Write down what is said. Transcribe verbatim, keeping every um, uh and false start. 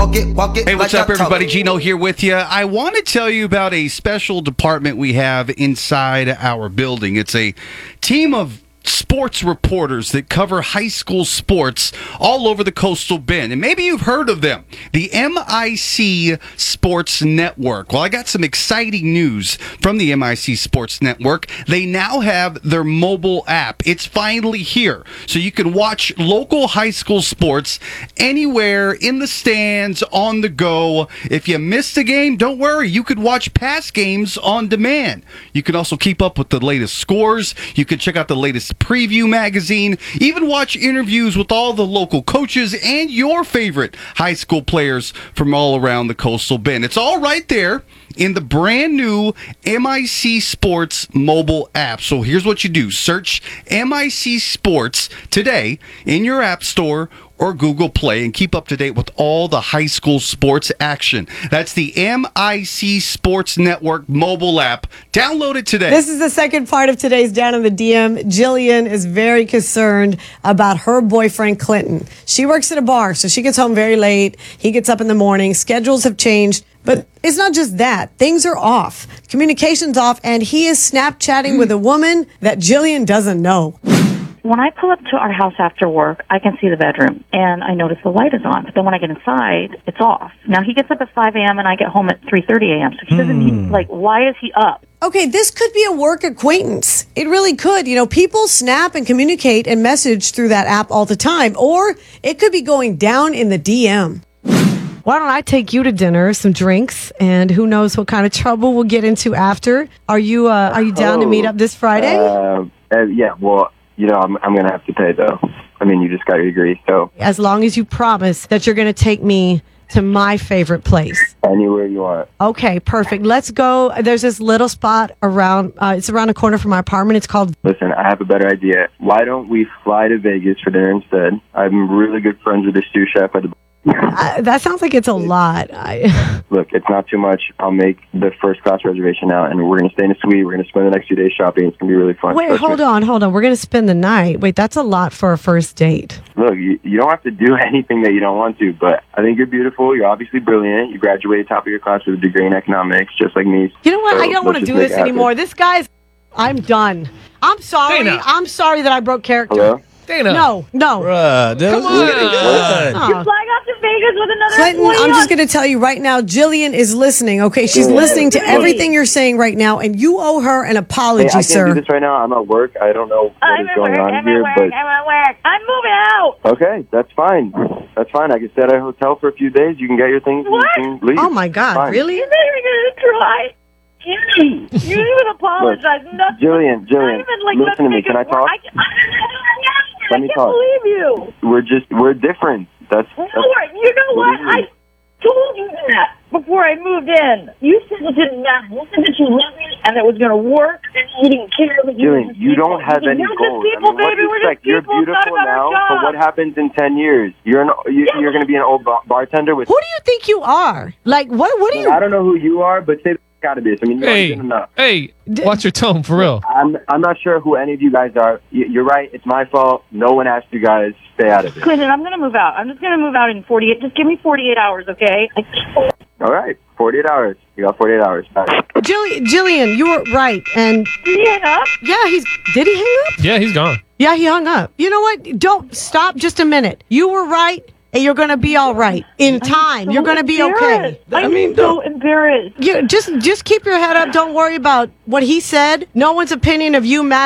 Hey, what's up, everybody? Gino here with you. I want to tell you about a special department we have inside our building. It's a team of sports reporters that cover high school sports all over the Coastal Bend. And maybe you've heard of them, the M I C Sports Network. Well, I got some exciting news from the M I C Sports Network. They now have their mobile app. It's finally here. So you can watch local high school sports anywhere, in the stands, on the go. If you missed a game, don't worry. You could watch past games on demand. You can also keep up with the latest scores. You can check out the latest preview magazine, even watch interviews with all the local coaches and your favorite high school players from all around the Coastal Bend. It's all right there in the brand new M I C Sports mobile app. So here's what you do. Search M I C Sports today in your app store or Google Play and keep up to date with all the high school sports action. That's the M I C Sports Network mobile app. Download it today. This is the second part of today's Down in the D M. Jillian is very concerned about her boyfriend, Clinton. She works at a bar, so she gets home very late. He gets up in the morning. Schedules have changed. But it's not just that. Things are off. Communication's off, and he is Snapchatting with a woman that Jillian doesn't know. When I pull up to our house after work, I can see the bedroom, and I notice the light is on. But then when I get inside, it's off. Now, he gets up at five a.m., and I get home at three thirty a.m., so he doesn't need, like, why is he up? Okay, this could be a work acquaintance. It really could. You know, people snap and communicate and message through that app all the time, or it could be going down in the D M. Why don't I take you to dinner, some drinks, and who knows what kind of trouble we'll get into after? Are you uh, are you down oh, to meet up this Friday? Uh, uh, yeah, well, you know, I'm, I'm going to have to pay, though. I mean, you just got your degree, so. As long as you promise that you're going to take me to my favorite place. Anywhere you want. Okay, perfect. Let's go. There's this little spot around, uh, it's around the corner from my apartment. It's called... Listen, I have a better idea. Why don't we fly to Vegas for dinner instead? I'm really good friends with the sous chef at the... Uh, that sounds like it's a lot. I... Look, it's not too much. I'll make the first class reservation now, and we're going to stay in a suite. We're going to spend the next few days shopping. It's going to be really fun. Wait, Trust hold me. on, hold on. We're going to spend the night. Wait, that's a lot for a first date. Look, you, you don't have to do anything that you don't want to, but I think you're beautiful. You're obviously brilliant. You graduated top of your class with a degree in economics, just like me. You know what? So I don't want to do this anymore. This guy's... I'm done. I'm sorry. Dana. I'm sorry that I broke character. Hello? Dana. No, no. Bruh, that Come was on. getting good. Oh. You're flying off to Vegas with another Clinton, employee I'm on- just going to tell you right now, Jillian is listening, okay? She's Yeah. listening to Look. everything you're saying right now, and you owe her an Hey, apology, I can't sir. do this right now. I'm at work. I don't know what I'm is at going work, on I'm here, at but... work, I'm at work. I'm moving out. Okay, that's fine. That's fine. I can stay at a hotel for a few days. You can get your things What? and you can leave. Oh, my God, Fine. really? You're not even going to try. Jimmy, you didn't even apologize. Nothing. Jillian, Jillian, Not even, like, listen let's to me. make Can it I talk? work. I, I, Let I me can't talk. believe you. We're just, we're different. That's, No, that's you know what? What do you I told you that before I moved in. You said it didn't matter. You said that you loved me and it was going to work and you didn't care. That you Jillian, were just you people. don't have You any said, goals. We're just people, I mean, what baby. do you We're expect? just You're people. It's not beautiful about our now, but job. what happens in ten years? You're an, you, Yeah, you're going to be an old bar- bartender with... Who do you think you are? Like, what What do you... I don't know who you are, but say the f- out of this. I mean, you Hey, don't enough. hey, watch your tone, for real. I'm, I'm not sure who any of you guys are. You, you're right. It's my fault. No one asked you guys. Stay out of it. Clinton, I'm going to move out. I'm just going to move out in forty-eight. Just give me forty-eight hours, okay? I- All right. forty-eight hours. You got forty-eight hours. All right. Jillian, Jillian, you were right. And, Did he hang up? yeah, he's... Did he hang up? Yeah, he's gone. Yeah, he hung up. You know what? Don't... Stop just a minute. You were right, and you're going to be all right. In time. So You're going to be okay. embarrassed. I I'm mean, so embarrassed. You, just, just keep your head up. Don't worry about what he said. No one's opinion of you matters.